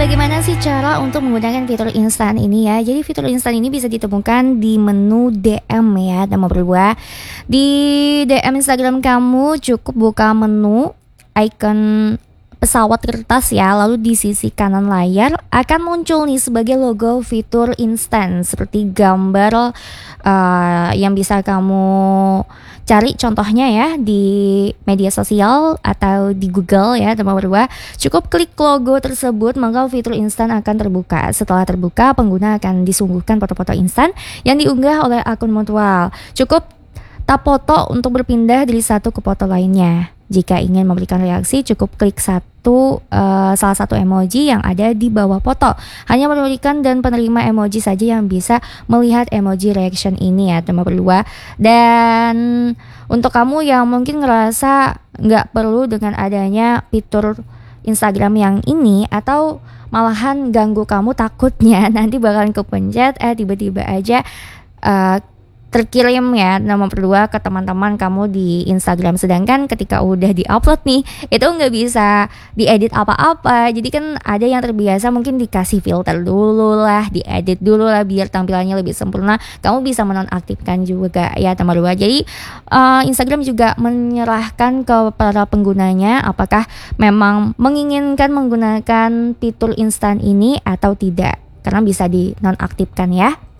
bagaimana sih cara untuk menggunakan fitur instan ini ya? Jadi fitur instan ini bisa ditemukan di menu DM ya, nomor 2. Di DM Instagram kamu cukup buka menu icon pesawat kertas ya, lalu di sisi kanan layar akan muncul nih sebagai logo fitur instan seperti gambar yang bisa kamu cari contohnya ya di media sosial atau di Google ya, nomor 2. Cukup klik logo tersebut maka fitur instan akan terbuka. Setelah terbuka, pengguna akan disuguhkan foto-foto instan yang diunggah oleh akun mutual. Cukup tap foto untuk berpindah dari satu ke foto lainnya. Jika ingin memberikan reaksi, cukup klik salah satu emoji yang ada di bawah foto. Hanya memberikan dan penerima emoji saja yang bisa melihat emoji reaction ini ya, nomor 2. Dan untuk kamu yang mungkin ngerasa nggak perlu dengan adanya fitur Instagram yang ini, atau malahan ganggu kamu takutnya nanti bakalan kepencet tiba-tiba aja terkirim ya nomor 2 ke teman-teman kamu di Instagram. Sedangkan ketika udah diupload nih, itu nggak bisa diedit apa-apa. Jadi kan ada yang terbiasa mungkin dikasih filter dulu lah, diedit dulu lah biar tampilannya lebih sempurna. Kamu bisa menonaktifkan juga ya nomor 2. Jadi Instagram juga menyerahkan ke para penggunanya apakah memang menginginkan menggunakan fitur instan ini atau tidak, karena bisa dinonaktifkan ya.